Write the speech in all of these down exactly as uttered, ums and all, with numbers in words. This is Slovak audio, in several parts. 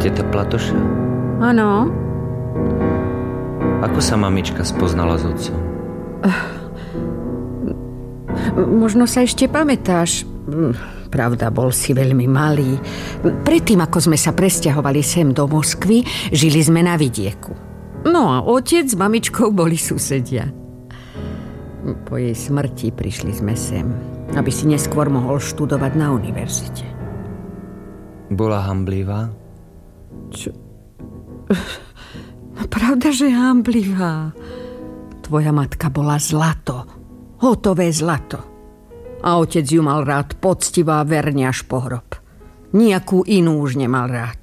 Teta Platoša? Áno. Ako sa mamička spoznala s otcom? Možno sa ešte pamätáš. Pravda, bol si veľmi malý. Predtým, ako sme sa presťahovali sem do Moskvy, žili sme na vidieku. No a otec s mamičkou boli susedia. Po jej smrti prišli sme sem, aby si neskôr mohol študovať na univerzite. Bola hanblivá? Čo? No pravda, že hanblivá. Tvoja matka bola zlato. Hotové zlato. A otec ju mal rád poctivá, verne až po hrob. Nijakú inú už nemal rád.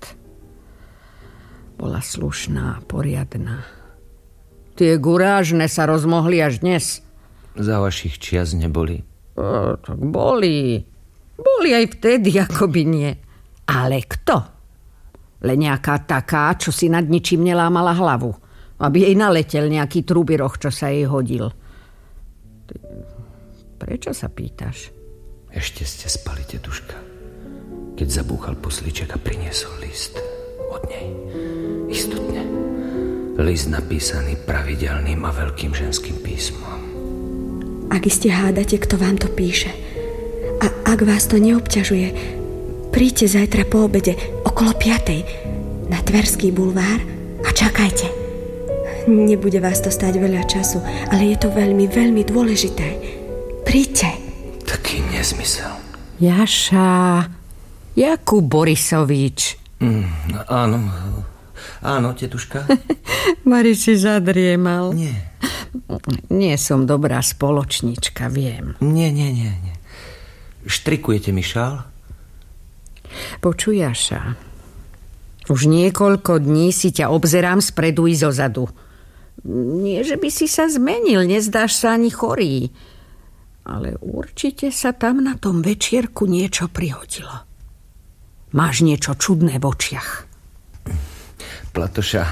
Bola slušná, poriadna. Tie gurážne sa rozmohli až dnes. Za vašich čias neboli? O, tak boli. Boli aj vtedy, akoby nie. Ale kto? Len nejaká taká, čo si nad ničím nelámala hlavu. Aby jej naletel nejaký trubiroch, čo sa jej hodil. Ty, prečo sa pýtaš? Ešte ste spali, tetuška, keď zabúchal poslíček a priniesol list od nej. Istotne. List napísaný pravidelným a veľkým ženským písmom. Ak iste hádate, kto vám to píše, a ak vás to neobťažuje, príďte zajtra po obede okolo piatej na Tverský bulvár a čakajte. Nebude vás to stáť veľa času, ale je to veľmi, veľmi dôležité. Príďte. Taký nezmysel. Jaša, Jakub Borisovič. Mm, áno, áno, tetuška. Mari si zadriemal. Nie. Nie som dobrá spoločnička, viem. Nie, nie, nie, nie. Štrikujete mi šál? Počuj, Jaša, už niekoľko dní si ťa obzerám spredu i zozadu. Nie, že by si sa zmenil, nezdáš sa ani chorý. Ale určite sa tam na tom večierku niečo prihodilo. Máš niečo čudné v očiach. Platoša,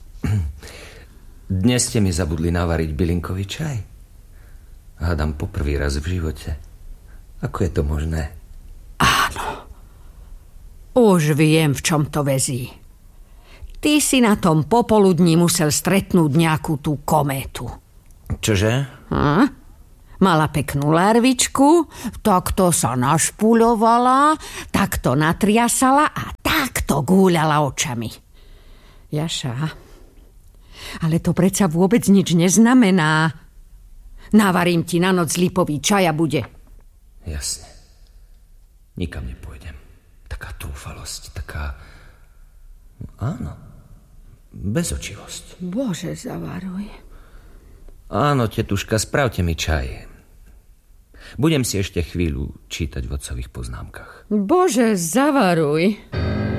dnes ste mi zabudli navariť bylinkový čaj. Hádam po prvý raz v živote. Ako je to možné? Áno. Už viem, v čom to väzí. Ty si na tom popoludní musel stretnúť nejakú tú kométu. Čože? Hm? Mala peknú larvičku, takto sa našpuľovala, takto natriasala a takto gúľala očami. Jaša, ale to predsa vôbec nič neznamená. Navarím ti na noc lipový čaj a bude. Jasne. Nikam nepôjdem. Taká trúfalosť, taká... Áno, bezočivosť. Bože, zavaruj. Áno, tetuška, spravte mi čaj. Budem si ešte chvíľu čítať v otcových poznámkach. Bože, zavaruj.